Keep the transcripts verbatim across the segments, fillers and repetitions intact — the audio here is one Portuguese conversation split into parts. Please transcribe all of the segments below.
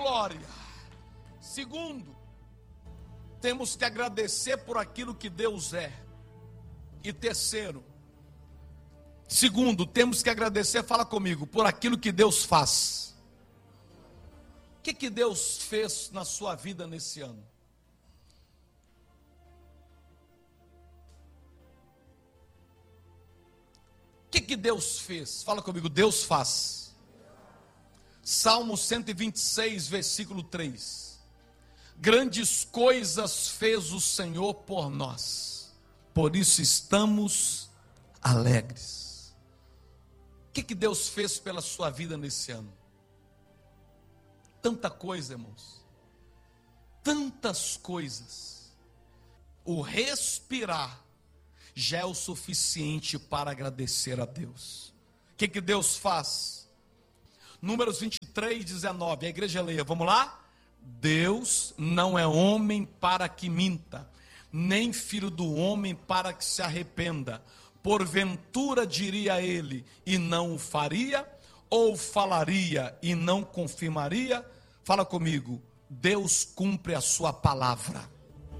glória. Segundo, temos que agradecer por aquilo que Deus é. E terceiro, segundo, temos que agradecer, fala comigo, por aquilo que Deus faz. O que que Deus fez na sua vida nesse ano? O que que Deus fez? Fala comigo, Deus faz. Salmo cento e vinte e seis, versículo três. Grandes coisas fez o Senhor por nós, por isso estamos alegres. O que que Deus fez pela sua vida nesse ano? Tanta coisa, irmãos. Tantas coisas. O respirar já é o suficiente para agradecer a Deus. O que que Deus faz? Números vinte e três, dezenove, a igreja leia, vamos lá? Deus não é homem para que minta, nem filho do homem para que se arrependa. Porventura diria ele e não o faria, ou falaria e não confirmaria? Fala comigo, Deus cumpre a sua palavra.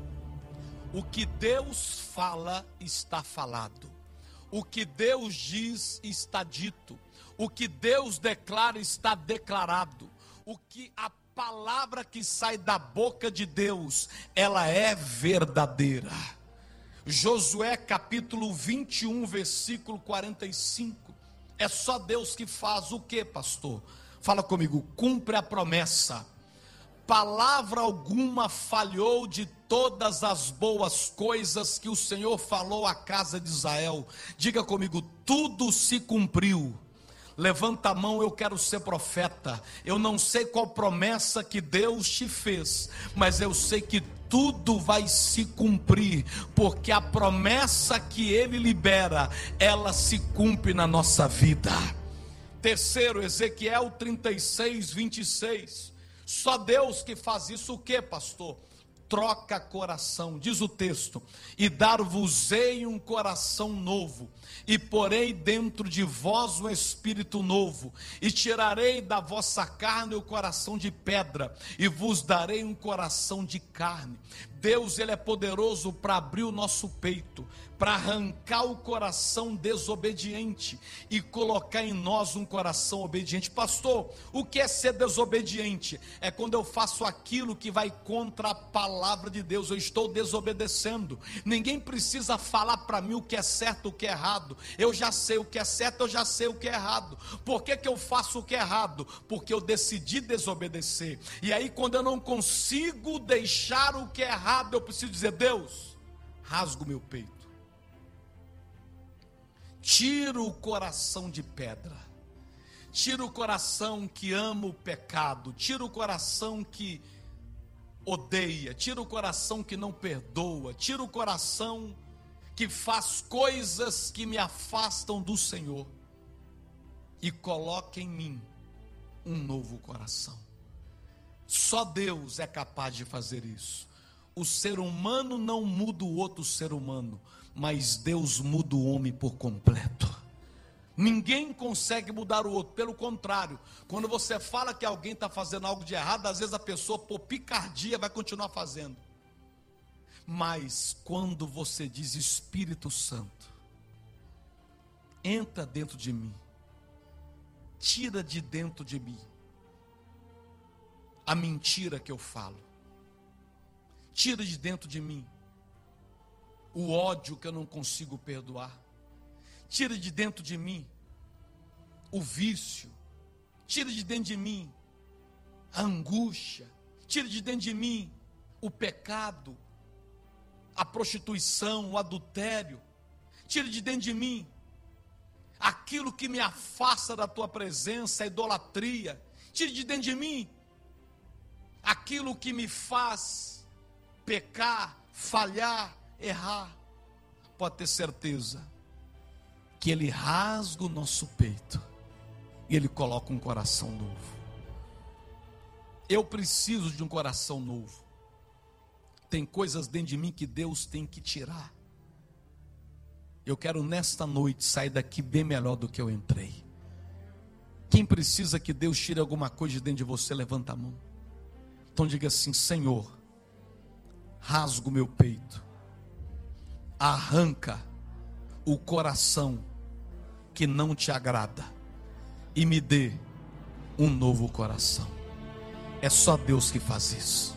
O que Deus fala está falado. O que Deus diz está dito. O que Deus declara está declarado. O que a palavra que sai da boca de Deus, ela é verdadeira. Josué capítulo vinte e um, versículo quarenta e cinco. É só Deus que faz o que, pastor? Fala comigo, cumpre a promessa. Palavra alguma falhou de todas as boas coisas que o Senhor falou à casa de Israel. Diga comigo, tudo se cumpriu. Levanta a mão, eu quero ser profeta. Eu não sei qual promessa que Deus te fez, mas eu sei que tudo vai se cumprir, porque a promessa que Ele libera, ela se cumpre na nossa vida. Terceiro, Ezequiel trinta e seis, vinte e seis. Só Deus que faz isso, o que, pastor? Troca coração, diz o texto, e dar-vos-ei um coração novo, e porei dentro de vós um espírito novo, e tirarei da vossa carne o coração de pedra, e vos darei um coração de carne. Deus, Ele é poderoso para abrir o nosso peito, para arrancar o coração desobediente e colocar em nós um coração obediente. Pastor, o que é ser desobediente? É quando eu faço aquilo que vai contra a palavra de Deus, eu estou desobedecendo. Ninguém precisa falar para mim o que é certo, o que é errado. Eu já sei o que é certo, eu já sei o que é errado. Por que que eu faço o que é errado? Porque eu decidi desobedecer. E aí quando eu não consigo deixar o que é errado, eu preciso dizer, Deus, rasga o meu peito. Tira o coração de pedra, tira o coração que ama o pecado, tira o coração que odeia, tira o coração que não perdoa, tira o coração que faz coisas que me afastam do Senhor e coloca em mim um novo coração. Só Deus é capaz de fazer isso. O ser humano não muda o outro ser humano, mas Deus muda o homem por completo. Ninguém consegue mudar o outro, pelo contrário, quando você fala que alguém está fazendo algo de errado, às vezes a pessoa, por picardia, vai continuar fazendo. Mas quando você diz, Espírito Santo, entra dentro de mim, tira de dentro de mim a mentira que eu falo, tira de dentro de mim o ódio que eu não consigo perdoar, tira de dentro de mim o vício, tira de dentro de mim a angústia, tira de dentro de mim o pecado, a prostituição, o adultério, tira de dentro de mim aquilo que me afasta da tua presença, a idolatria, tira de dentro de mim aquilo que me faz pecar, falhar, errar. Pode ter certeza que Ele rasga o nosso peito e Ele coloca um coração novo. Eu preciso de um coração novo. Tem coisas dentro de mim que Deus tem que tirar. Eu quero nesta noite sair daqui bem melhor do que eu entrei. Quem precisa que Deus tire alguma coisa de dentro de você, levanta a mão. Então diga assim: Senhor, rasga o meu peito, arranca o coração que não te agrada e me dê um novo coração. É só Deus que faz isso.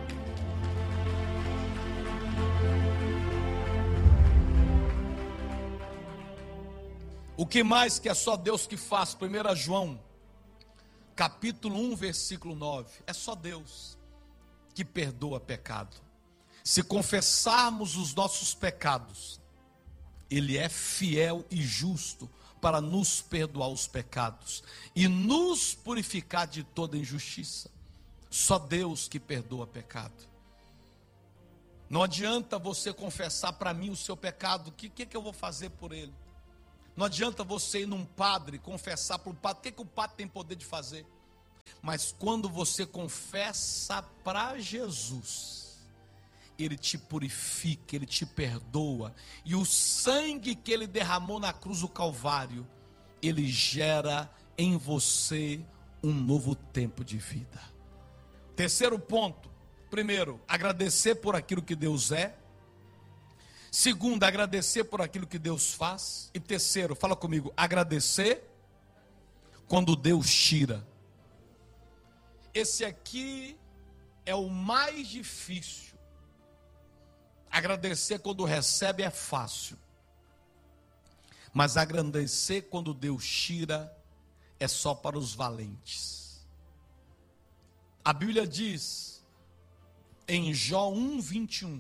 O que mais que é só Deus que faz? primeiro João, capítulo um, versículo nove. É só Deus que perdoa pecado. Se confessarmos os nossos pecados, Ele é fiel e justo para nos perdoar os pecados e nos purificar de toda injustiça. Só Deus que perdoa pecado. Não adianta você confessar para mim o seu pecado. O que, que, que eu vou fazer por ele? Não adianta você ir num padre, confessar para o padre. O que, que o padre tem poder de fazer? Mas quando você confessa para Jesus, Ele te purifica, Ele te perdoa. E o sangue que Ele derramou na cruz do Calvário, Ele gera em você um novo tempo de vida. Terceiro ponto. Primeiro, agradecer por aquilo que Deus é. Segundo, agradecer por aquilo que Deus faz. E terceiro, fala comigo, agradecer quando Deus tira. Esse aqui é o mais difícil. Agradecer quando recebe é fácil. Mas agradecer quando Deus tira é só para os valentes. A Bíblia diz em Jó um, vinte e um,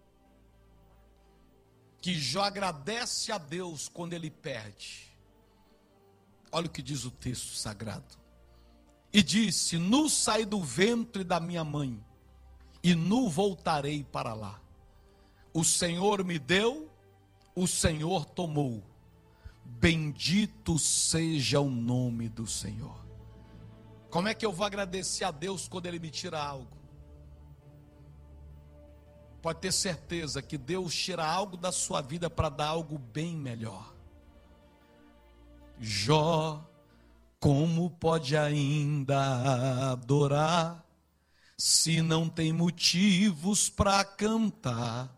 que Jó agradece a Deus quando ele perde. Olha o que diz o texto sagrado. E disse: nu saí do ventre da minha mãe, e nu voltarei para lá. O Senhor me deu, o Senhor tomou. Bendito seja o nome do Senhor. Como é que eu vou agradecer a Deus quando Ele me tira algo? Pode ter certeza que Deus tira algo da sua vida para dar algo bem melhor. Jó, como pode ainda adorar, se não tem motivos para cantar?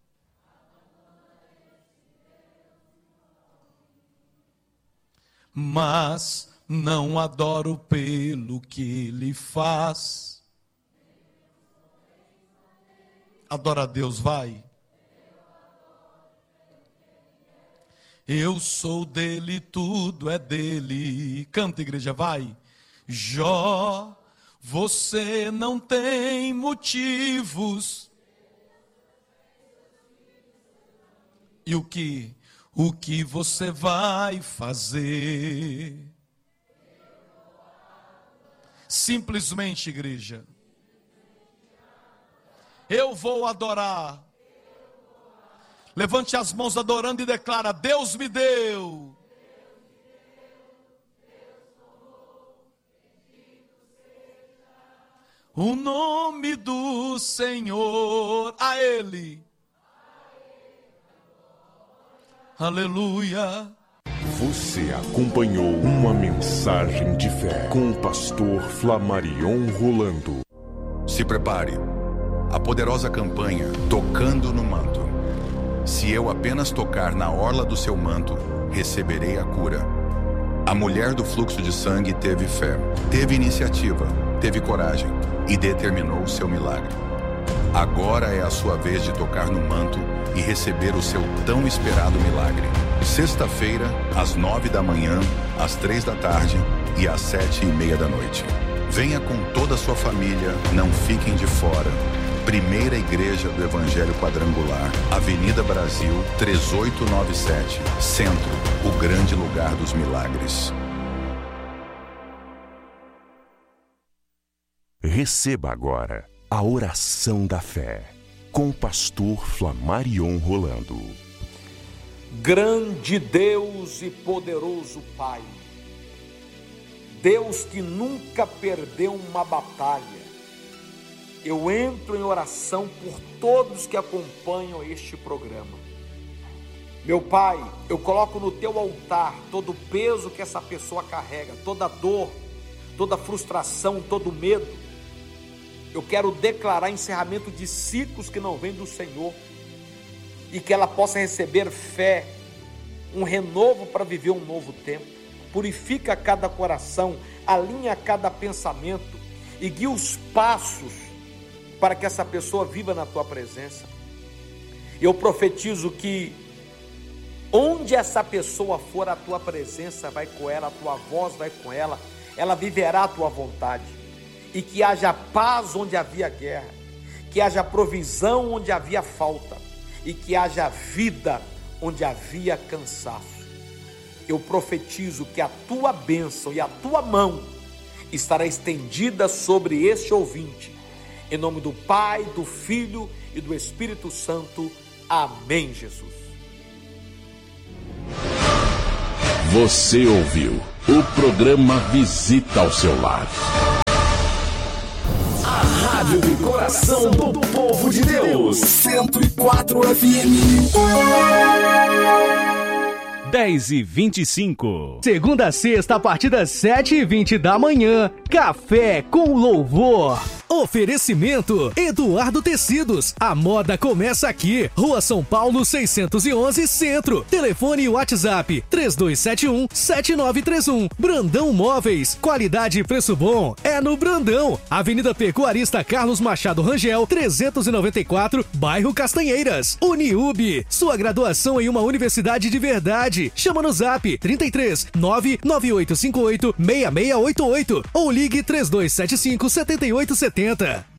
Mas não adoro pelo que Ele faz. Adora a Deus, vai. Eu sou dele, tudo é dele. Canta, igreja, vai. Jó, você não tem motivos. E o que? O que você vai fazer? Simplesmente, igreja, eu vou adorar. Levante as mãos adorando e declara: Deus me deu. O nome do Senhor, a Ele. Aleluia. Você acompanhou uma mensagem de fé com o pastor Flamarion Rolando. Se prepare. A poderosa campanha Tocando no Manto. Se eu apenas tocar na orla do seu manto, receberei a cura. A mulher do fluxo de sangue teve fé, teve iniciativa, teve coragem e determinou o seu milagre. Agora é a sua vez de tocar no manto e receber o seu tão esperado milagre. Sexta-feira, às nove da manhã, às três da tarde e às sete e meia da noite. Venha com toda a sua família, não fiquem de fora. Primeira Igreja do Evangelho Quadrangular, Avenida Brasil, três oito nove sete, Centro, o grande lugar dos milagres. Receba agora a oração da fé com o pastor Flamarion Rolando. Grande Deus e poderoso Pai, Deus que nunca perdeu uma batalha, eu entro em oração por todos que acompanham este programa. Meu Pai, eu coloco no teu altar todo o peso que essa pessoa carrega, toda dor, toda frustração, todo medo. Eu quero declarar encerramento de ciclos que não vêm do Senhor, e que ela possa receber fé, um renovo para viver um novo tempo. Purifica cada coração, alinha cada pensamento e guia os passos para que essa pessoa viva na tua presença. Eu profetizo que onde essa pessoa for, a tua presença vai com ela, a tua voz vai com ela, ela viverá a tua vontade. E que haja paz onde havia guerra, que haja provisão onde havia falta, e que haja vida onde havia cansaço. Eu profetizo que a tua bênção e a tua mão estará estendida sobre este ouvinte. Em nome do Pai, do Filho e do Espírito Santo. Amém, Jesus. Você ouviu o programa Visita ao Seu Lar. A Rádio do Coração do Povo de Deus. cento e quatro F M. dez e vinte e cinco. Segunda a sexta, a partir das sete e vinte da manhã. Café com Louvor. Oferecimento Eduardo Tecidos. A moda começa aqui. Rua São Paulo seiscentos e onze, Centro. Telefone e WhatsApp três dois sete um, sete nove três um. Brandão Móveis. Qualidade e preço bom é no Brandão. Avenida Pecuarista Carlos Machado Rangel, trezentos e noventa e quatro, bairro Castanheiras. Uniub. Sua graduação em uma universidade de verdade. Chama no Zap trinta e três, nove nove oito cinco oito, seis seis oito oito ou ligue três dois sete cinco, sete oito sete zero.